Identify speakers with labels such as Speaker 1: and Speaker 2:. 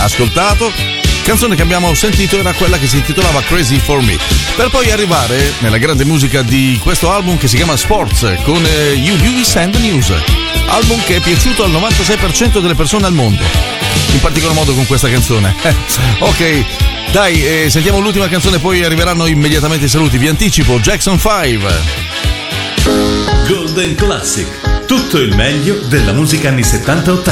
Speaker 1: ascoltato. Canzone che abbiamo sentito era quella che si intitolava Crazy for Me, per poi arrivare nella grande musica di questo album che si chiama Sports con You Lewis and the News, album che è piaciuto al 96% delle persone al mondo, in particolar modo con questa canzone. Ok, dai, sentiamo l'ultima canzone, poi arriveranno immediatamente i saluti. Vi anticipo Jackson 5.
Speaker 2: Golden Classic, tutto il meglio della musica anni 70-80.